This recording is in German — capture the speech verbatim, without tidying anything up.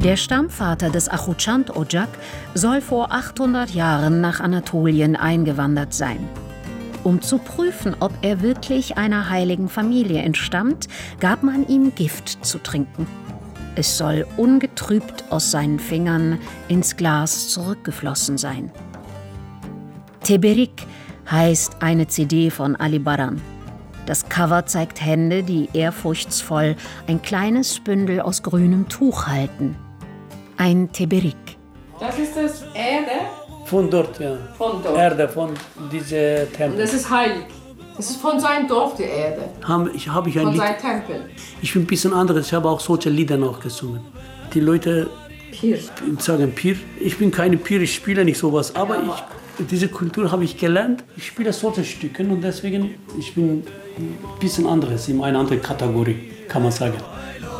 Der Stammvater des Achuchand Ocak soll vor achthundert Jahren nach Anatolien eingewandert sein. Um zu prüfen, ob er wirklich einer heiligen Familie entstammt, gab man ihm Gift zu trinken. Es soll ungetrübt aus seinen Fingern ins Glas zurückgeflossen sein. Teberik heißt eine C D von Ali Baran. Das Cover zeigt Hände, die ehrfurchtsvoll ein kleines Bündel aus grünem Tuch halten. Ein Teberik. Das ist das Erde? Von dort, ja. Von dort. Erde, von diesem Tempel. Und das ist heilig. Das ist von seinem Dorf, die Erde. Hab ich, hab ich ein Von Lied. seinem Tempel. Ich bin ein bisschen anderes. Ich habe auch solche Lieder noch gesungen. Die Leute Pir. sagen Pir. Ich bin keine Pir, ich spiele nicht sowas. Aber ich, diese Kultur habe ich gelernt. Ich spiele solche Stücke und deswegen ich bin ein bisschen anderes, in einer anderen Kategorie, kann man sagen.